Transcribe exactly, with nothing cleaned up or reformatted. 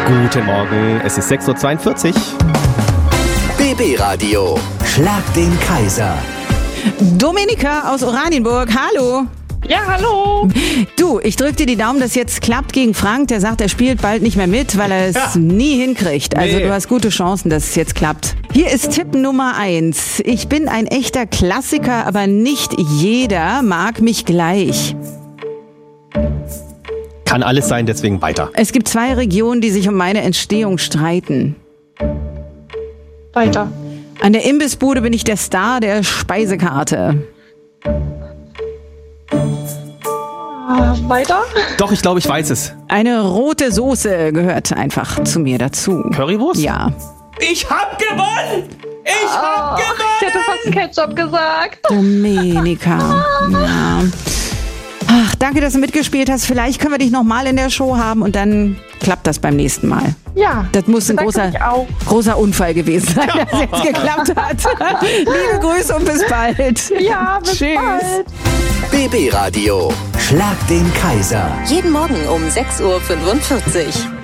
Guten Morgen, es ist sechs Uhr zweiundvierzig. B B-Radio, Schlag den Kaiser. Dominika aus Oranienburg, hallo. Ja, hallo. Du, ich drück dir die Daumen, dass jetzt klappt gegen Frank. Der sagt, er spielt bald nicht mehr mit, weil er es ja. nie hinkriegt. Also nee. du hast gute Chancen, dass es jetzt klappt. Hier ist Tipp Nummer eins. Ich bin ein echter Klassiker, aber nicht jeder mag mich gleich. Kann alles sein, deswegen weiter. Es gibt zwei Regionen, die sich um meine Entstehung streiten. Weiter. An der Imbissbude bin ich der Star der Speisekarte. Weiter? Doch, ich glaube, ich weiß es. Eine rote Soße gehört einfach zu mir dazu. Currywurst? Ja. Ich hab gewonnen! Ich oh, hab gewonnen! Ich hätte fast Ketchup gesagt. Dominika. Ja. Ach, danke, dass du mitgespielt hast. Vielleicht können wir dich nochmal in der Show haben und dann klappt das beim nächsten Mal. Ja. Das muss ein großer, großer Unfall gewesen sein, dass es jetzt geklappt hat. Liebe Grüße und bis bald. Ja, bis Tschüss. bald. B B-Radio, Schlag den Kaiser. Jeden Morgen um sechs Uhr fünfundvierzig.